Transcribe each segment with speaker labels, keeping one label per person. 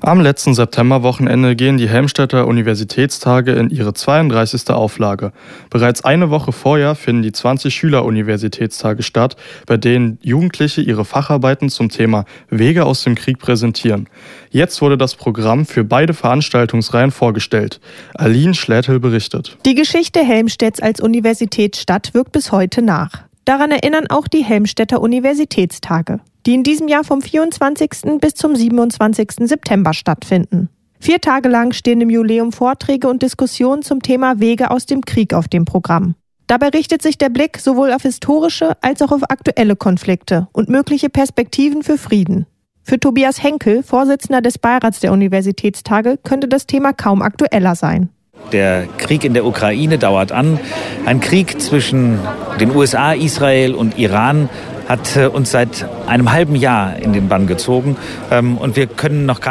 Speaker 1: Am letzten Septemberwochenende gehen die Helmstedter Universitätstage in ihre 32. Auflage. Bereits eine Woche vorher finden die 20 Schüler-Universitätstage statt, bei denen Jugendliche ihre Facharbeiten zum Thema Wege aus dem Krieg präsentieren. Jetzt wurde das Programm für beide Veranstaltungsreihen vorgestellt. Aline Schlätel berichtet.
Speaker 2: Die Geschichte Helmstedts als Universitätsstadt wirkt bis heute nach. Daran erinnern auch die Helmstedter Universitätstage, die in diesem Jahr vom 24. bis zum 27. September stattfinden. 4 Tage lang stehen im Jubiläum Vorträge und Diskussionen zum Thema Wege aus dem Krieg auf dem Programm. Dabei richtet sich der Blick sowohl auf historische als auch auf aktuelle Konflikte und mögliche Perspektiven für Frieden. Für Tobias Henkel, Vorsitzender des Beirats der Universitätstage, könnte das Thema kaum aktueller sein.
Speaker 3: Der Krieg in der Ukraine dauert an. Ein Krieg zwischen den USA, Israel und Iran hat uns seit einem halben Jahr in den Bann gezogen. Und wir können noch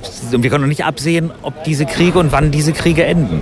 Speaker 3: nicht absehen, ob diese Kriege und wann diese Kriege enden.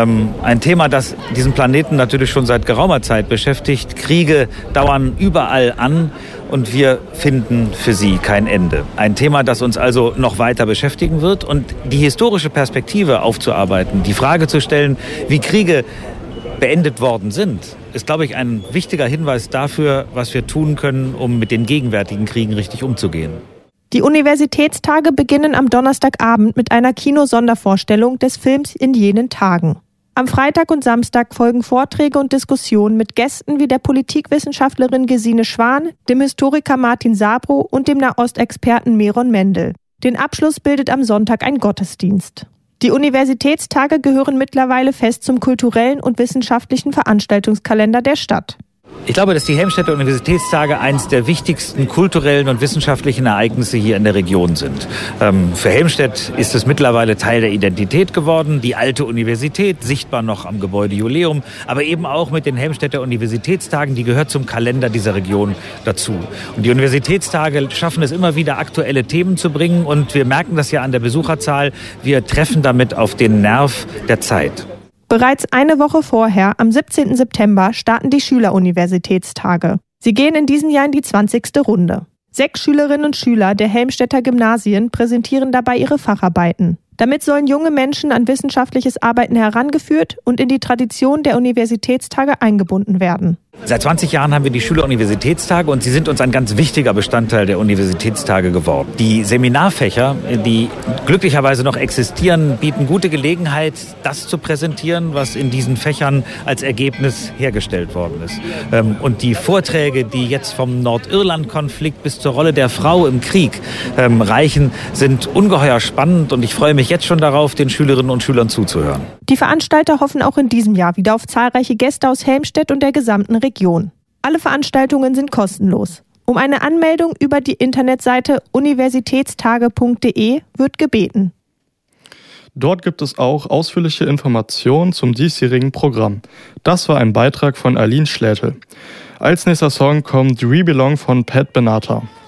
Speaker 3: Ein Thema, das diesen Planeten natürlich schon seit geraumer Zeit beschäftigt. Kriege dauern überall an und wir finden für sie kein Ende. Ein Thema, das uns also noch weiter beschäftigen wird und die historische Perspektive aufzuarbeiten, die Frage zu stellen, wie Kriege beendet worden sind, ist, glaube ich, ein wichtiger Hinweis dafür, was wir tun können, um mit den gegenwärtigen Kriegen richtig umzugehen.
Speaker 2: Die Universitätstage beginnen am Donnerstagabend mit einer Kino-Sondervorstellung des Films In jenen Tagen. Am Freitag und Samstag folgen Vorträge und Diskussionen mit Gästen wie der Politikwissenschaftlerin Gesine Schwan, dem Historiker Martin Sabro und dem Nahostexperten Meron Mendel. Den Abschluss bildet am Sonntag ein Gottesdienst. Die Universitätstage gehören mittlerweile fest zum kulturellen und wissenschaftlichen Veranstaltungskalender der Stadt.
Speaker 3: Ich glaube, dass die Helmstedter Universitätstage eines der wichtigsten kulturellen und wissenschaftlichen Ereignisse hier in der Region sind. Für Helmstedt ist es mittlerweile Teil der Identität geworden. Die alte Universität, sichtbar noch am Gebäude Jubiläum, aber eben auch mit den Helmstedter Universitätstagen, die gehört zum Kalender dieser Region dazu. Und die Universitätstage schaffen es immer wieder, aktuelle Themen zu bringen. Und wir merken das ja an der Besucherzahl. Wir treffen damit auf den Nerv der Zeit.
Speaker 2: Bereits eine Woche vorher, am 17. September, starten die Schüler-Universitätstage. Sie gehen in diesem Jahr in die 20. Runde. 6 Schülerinnen und Schüler der Helmstedter Gymnasien präsentieren dabei ihre Facharbeiten. Damit sollen junge Menschen an wissenschaftliches Arbeiten herangeführt und in die Tradition der Universitätstage eingebunden werden.
Speaker 3: Seit 20 Jahren haben wir die Schüler-Universitätstage und sie sind uns ein ganz wichtiger Bestandteil der Universitätstage geworden. Die Seminarfächer, die glücklicherweise noch existieren, bieten gute Gelegenheit, das zu präsentieren, was in diesen Fächern als Ergebnis hergestellt worden ist. Und die Vorträge, die jetzt vom Nordirland-Konflikt bis zur Rolle der Frau im Krieg reichen, sind ungeheuer spannend und ich freue mich jetzt schon darauf, den Schülerinnen und Schülern zuzuhören.
Speaker 2: Die Veranstalter hoffen auch in diesem Jahr wieder auf zahlreiche Gäste aus Helmstedt und der gesamten Region. Alle Veranstaltungen sind kostenlos. Um eine Anmeldung über die Internetseite universitätstage.de wird gebeten.
Speaker 1: Dort gibt es auch ausführliche Informationen zum diesjährigen Programm. Das war ein Beitrag von Aline Schlätel. Als nächster Song kommt We Belong von Pat Benatar.